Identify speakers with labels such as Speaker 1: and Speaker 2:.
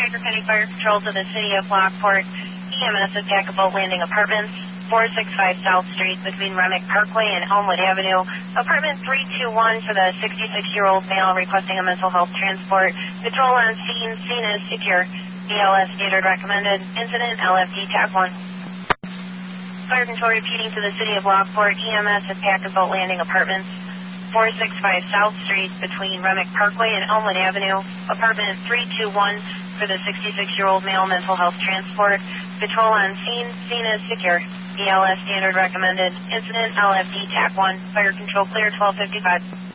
Speaker 1: Baker County Fire Control to the City of Lockport. EMS attack of boat landing apartments, 465 South Street between Remick Parkway and Elmwood Avenue. Apartment 321 for the 66-year-old male requesting a mental health transport. Patrol on scene. Scene is secure. BLS standard recommended. Incident LFD TAC 1. Fire Control repeating to the City of Lockport. EMS attack of boat landing apartments, 465 South Street between Remick Parkway and Elmwood Avenue. Apartment 321 for the 66-year-old male mental health transport. Patrol on scene. Scene is secure. BLS standard recommended. Incident LFD TAC 1. Fire Control clear 1255.